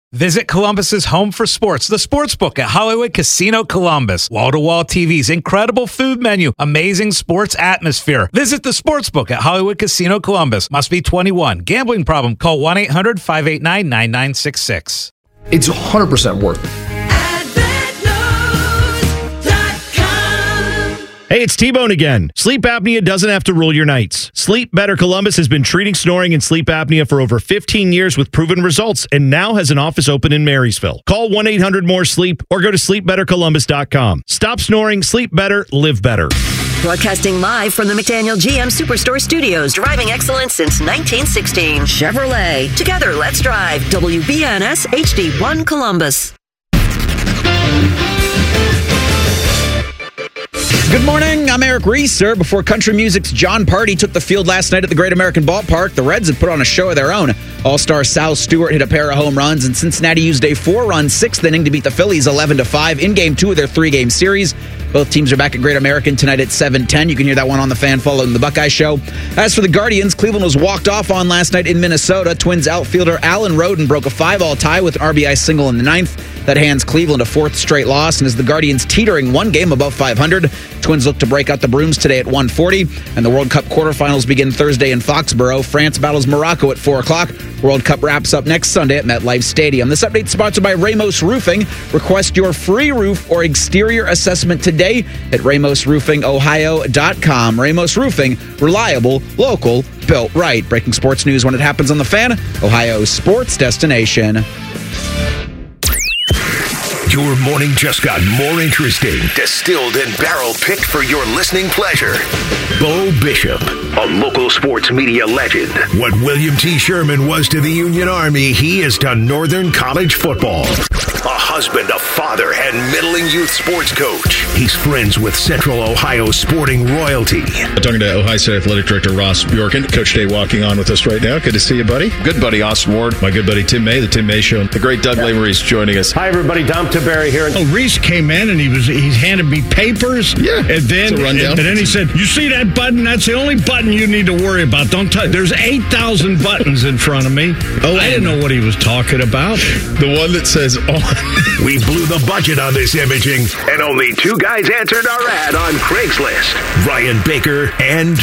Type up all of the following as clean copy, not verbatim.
Visit Columbus's home for sports, the Sportsbook at Hollywood Casino Columbus. Wall-to-wall TVs, incredible food menu, amazing sports atmosphere. Visit the Sportsbook at Hollywood Casino Columbus. Must be 21. Gambling problem? Call 1-800-589-9966. It's 100% worth it. Hey, it's T-Bone again. Sleep apnea doesn't have to rule your nights. Sleep Better Columbus has been treating snoring and sleep apnea for over 15 years with proven results and now has an office open in Marysville. Call 1-800-MORE-SLEEP or go to sleepbettercolumbus.com. Stop snoring, sleep better, live better. Broadcasting live from the McDaniel GM Superstore Studios, driving excellence since 1916. Chevrolet. Together, let's drive. WBNS HD1 Columbus. Good morning, I'm Eric Reeser. Before country music's John Party took the field last night at the Great American Ballpark, the Reds had put on a show of their own. All-star Sal Stewart hit a pair of home runs, and Cincinnati used a 4-run sixth inning to beat the Phillies 11-5 in Game 2 of their 3-game series. Both teams are back at Great American tonight at 7:10. You can hear that one on the Fan following the Buckeye Show. As for the Guardians, Cleveland was walked off on last night in Minnesota. Twins outfielder Alan Roden broke a 5-all tie with an RBI single in the ninth. That hands Cleveland a fourth straight loss, and as the Guardians teetering one game above 500, Twins look to break out the brooms today at 1:40, and the World Cup quarterfinals begin Thursday in Foxborough. France battles Morocco at 4 o'clock. World Cup wraps up next Sunday at MetLife Stadium. This update is sponsored by Ramos Roofing. Request your free roof or exterior assessment today at RamosRoofingOhio.com. Ramos Roofing, reliable, local, built right. Breaking sports news when it happens on The Fan, Ohio's sports destination. Your morning just got more interesting, distilled and barrel-picked for your listening pleasure. Bo Bishop, a local sports media legend. What William T. Sherman was to the Union Army, he is to Northern College football. A husband, a father, and middling youth sports coach. He's friends with Central Ohio sporting royalty. Talking to Ohio State Athletic Director Ross Bjorken. Coach Day walking on with us right now. Good to see you, buddy. Good buddy, Austin Ward. My good buddy Tim May, the Tim May Show. The great Doug Lamere's joining us. Hi, everybody. Dom Tiberi here. Oh, Reese came in and he handed me papers. Yeah. And then he said, "You see that button? That's the only button you need to worry about. Don't touch. There's 8,000 buttons in front of me." Oh, I didn't know what he was talking about. The one that says on. We blew the budget on this imaging, and only two guys answered our ad on Craigslist. Ryan Baker and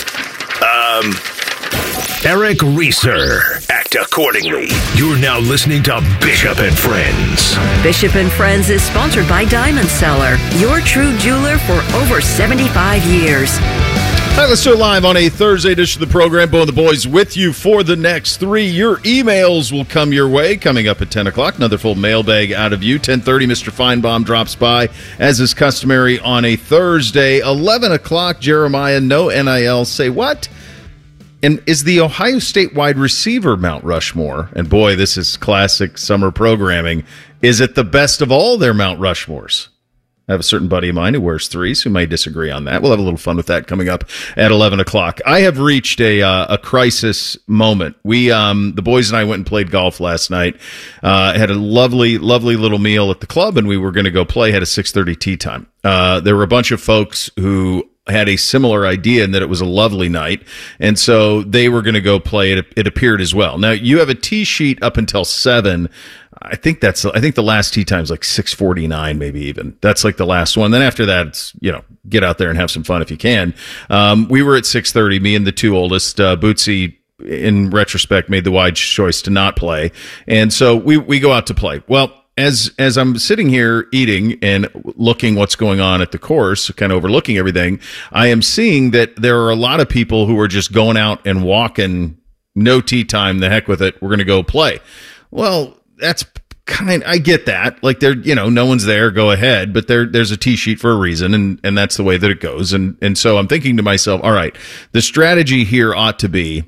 Eric Reeser. Act accordingly. You're now listening to Bishop and Friends. Bishop and Friends is sponsored by Diamond Seller, your true jeweler for over 75 years. All right, let's go live on a Thursday edition of the program. Bo and the boys with you for the next 3. Your emails will come your way coming up at 10 o'clock. Another full mailbag out of you. 10:30, Mr. Feinbaum drops by, as is customary on a Thursday. 11 o'clock, Jeremiah, no NIL. Say what? And is the Ohio State wide receiver Mount Rushmore, and boy, this is classic summer programming, is it the best of all their Mount Rushmores? I have a certain buddy of mine who wears 3s who may disagree on that. We'll have a little fun with that coming up at 11 o'clock. I have reached a crisis moment. The boys and I went and played golf last night. Had a lovely, lovely little meal at the club, and we were going to go play. Had a 6:30 tee time. There were a bunch of folks who had a similar idea in that it was a lovely night, and so they were going to go play. It appeared as well. Now, you have a tee sheet up until 7. I think the last tee time is like 6:49, maybe even. That's like the last one. Then after that, it's, get out there and have some fun if you can. We were at 6:30, me and the two oldest. Bootsy, in retrospect, made the wise choice to not play. And so we go out to play. Well, as I'm sitting here eating and looking what's going on at the course, kind of overlooking everything, I am seeing that there are a lot of people who are just going out and walking, no tee time, the heck with it, we're going to go play. Well, that's I get that. Like, no one's there, go ahead, but there's a tee sheet for a reason, and that's the way that it goes. And so I'm thinking to myself, all right, the strategy here ought to be,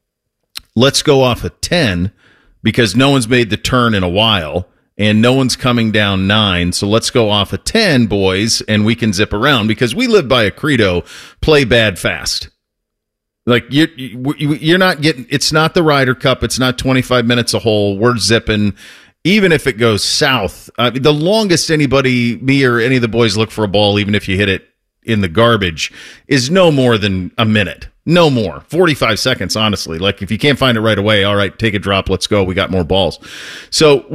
let's go off at 10 because no one's made the turn in a while. And no one's coming down 9, so let's go off at 10, boys, and we can zip around because we live by a credo: play bad fast. Like you're not getting. It's not the Ryder Cup. It's not 25 minutes a hole. We're zipping. Even if it goes south, the longest me or any of the boys look for a ball, even if you hit it in the garbage, is no more than a minute. No more. 45 seconds, honestly. Like, if you can't find it right away, all right, take a drop, let's go. We got more balls. So